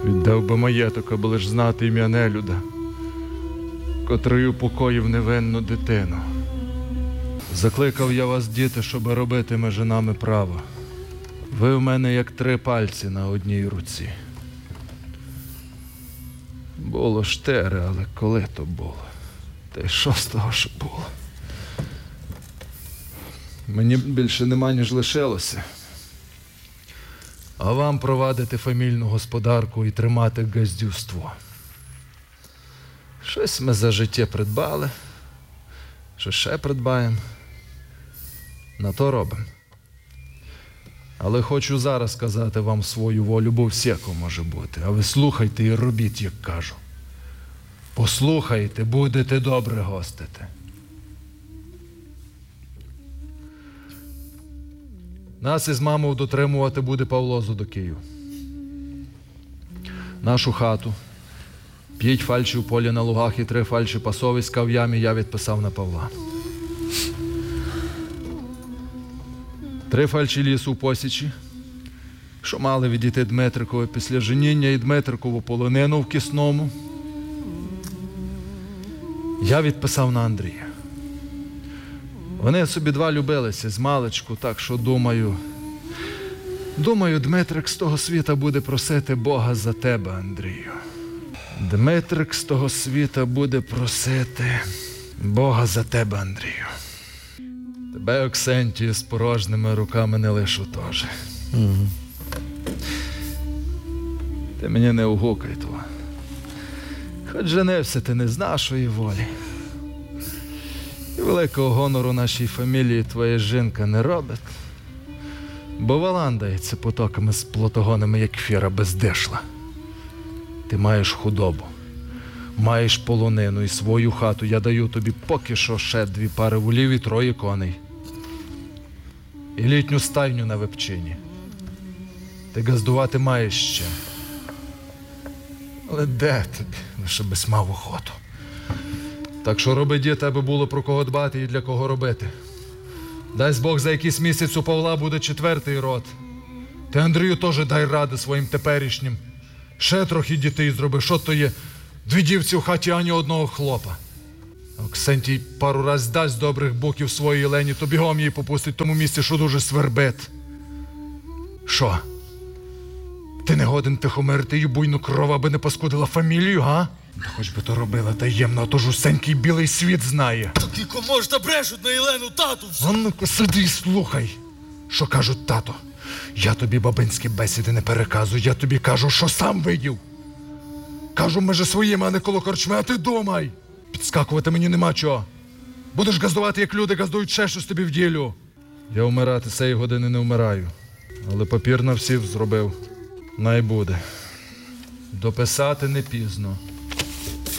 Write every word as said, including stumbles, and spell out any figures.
Віддав би маєток, аби лиш знати ім'я нелюда, котрий упокоїв невинну дитину. Закликав я вас, діти, щоб робити межи нами право. Ви в мене як три пальці на одній руці. Було чотири, але коли то було? Та й що з того, що було? Мені більше нема, ніж лишилося. А вам провадити фамільну господарку і тримати газдівство. Щось ми за життя придбали, що ще придбаємо. На то робимо. Але хочу зараз сказати вам свою волю, бо всяко може бути. А ви слухайте і робіть, як кажу. Послухайте, будете добре гостити. Нас із мамою дотримувати буде Павло Зудокію. Нашу хату, п'ять фальшів полі на лугах і три фальші пасовиська в ямі я відписав на Павла. Три фальші лісу в посічі, що мали відійти Дмитрикові після женіння і Дмитрикову полонину в Кісному, я відписав на Андрія. Вони собі два любилися з маличку, так що думаю, думаю, Дмитрик з того світа буде просити Бога за тебе, Андрію. Дмитрик з того світа буде просити Бога за тебе, Андрію. Тебе, Оксентію, з порожніми руками не лишу теж. Угу. Ти мені не угукай того. Хоч женився ти не з нашої волі. І великого гонору нашій фамілії твоя жінка не робить. Бо валандається потоками з плотогонами, як фіра бездишла. Ти маєш худобу, маєш полонину і свою хату. Я даю тобі поки що ще дві пари волів і троє коней. І літню стайню на Вепчині. Ти газдувати маєш ще. Але де тобі, лише без мав охоту. Так що роби, діти, аби було про кого дбати і для кого робити. Дасть Бог, за якийсь місяць у Павла буде четвертий род. Ти, Андрію, теж дай ради своїм теперішнім. Ще трохи дітей зроби, що то є дві дівці в хаті, ані одного хлопа. Оксентій пару раз дасть добрих боків своїй Єлені, то бігом її попустить в тому місці, що дуже свербить. Що? Ти не годен тихомирити її буйну кров, аби не паскудила фамілію, га? Та хоч би то робила таємно, а то ж усенький білий світ знає. Так кому ж та брешуть на Єлену, тату? А ну-ка, сиди і слухай, що кажуть тато. Я тобі бабинські бесіди не переказую, я тобі кажу, що сам видів. Кажу, межи своїми, а не коло корчми, а ти думай. Підскакувати мені нема чого. Будеш газдувати, як люди газдують, ще щось тобі в ділю. Я вмирати цієї години не вмираю, але папір на всіх зробив. Най буде. Дописати не пізно.